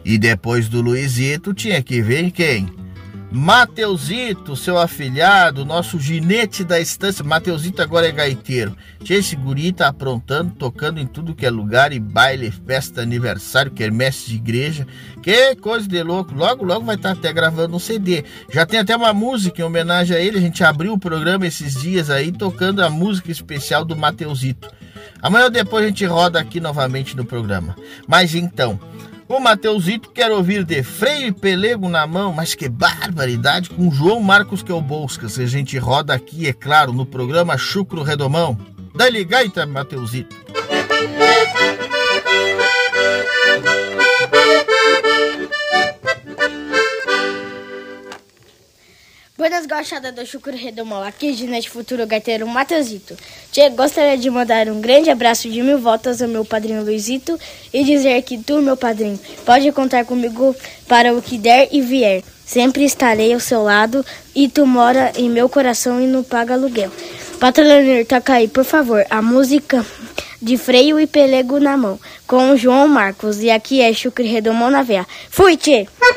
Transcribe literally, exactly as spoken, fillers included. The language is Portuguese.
E depois do Luizito tinha que ver quem? Mateusito, seu afilhado, nosso ginete da estância. Mateusito agora é gaiteiro. Tchê, esse guri tá aprontando, tocando em tudo que é lugar, e baile, festa, aniversário, quermesse de igreja. Que coisa de louco. Logo, logo vai estar até gravando um C D. Já tem até uma música em homenagem a ele. A gente abriu o programa esses dias aí, tocando a música especial do Mateusito. Amanhã ou depois a gente roda aqui novamente no programa. Mas então... O Mateusito quer ouvir de Freio e Pelego na Mão, mas que barbaridade, com João Marcos Quelboscas. A gente roda aqui, é claro, no programa Chucro Redomão. Dá-lhe gaita, Mateusito. Buenas gauchadas do Chucro Redomão, aqui Ginete Futuro Gaiteiro Mateusito. Tchê, gostaria de mandar um grande abraço de mil voltas ao meu padrinho Luizito e dizer que tu, meu padrinho, pode contar comigo para o que der e vier. Sempre estarei ao seu lado e tu mora em meu coração e não paga aluguel. Patroneiro, toca aí, por favor, a música de Freio e Pelego na Mão, com o João Marcos. E aqui é Chucro Redomão na veia. Fui, tchê!